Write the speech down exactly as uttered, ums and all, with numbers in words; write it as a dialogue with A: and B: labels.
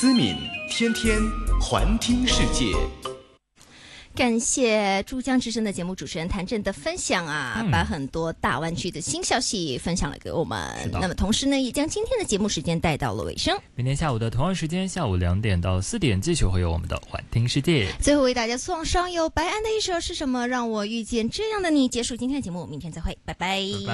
A: 思敏天天环听世界。
B: 感谢珠江之声的节目主持人谭震的分享啊、嗯，把很多大湾区的新消息分享了给我们。那么同时呢，也将今天的节目时间带到了尾声。
C: 明天下午的同样时间，下午两点到四点，继续会有我们的环听世界。
B: 最后为大家送上由白安的一首《是什么让我遇见这样的你》，结束今天的节目，明天再会，拜拜。拜拜。